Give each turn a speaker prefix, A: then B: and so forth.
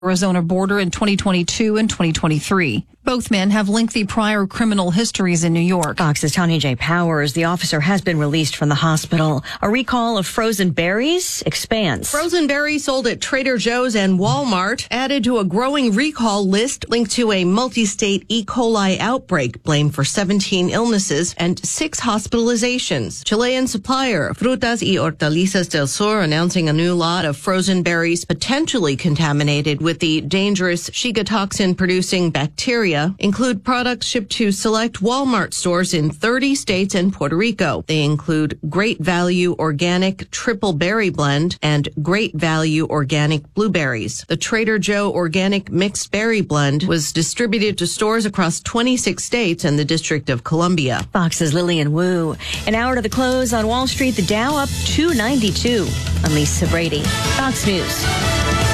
A: Arizona border in 2022 and 2023. Both men have lengthy prior criminal histories in New York.
B: Fox's Tanya J. Powers, the officer has been released from the hospital. A recall of frozen berries expands.
C: Frozen berries sold at Trader Joe's and Walmart added to a growing recall list linked to a multi-state E. coli outbreak blamed for 17 illnesses and 6 hospitalizations. Chilean supplier Frutas y Hortalizas del Sur announcing a new lot of frozen berries potentially contaminated with the dangerous Shiga toxin-producing bacteria include products shipped to select Walmart stores in 30 states and Puerto Rico. They include Great Value Organic Triple Berry Blend and Great Value Organic Blueberries. The Trader Joe Organic Mixed Berry Blend was distributed to stores across 26 states and the District of Columbia.
B: Fox's Lillian Wu. An hour to the close on Wall Street, the Dow up 292. I'm Lisa Brady, Fox News.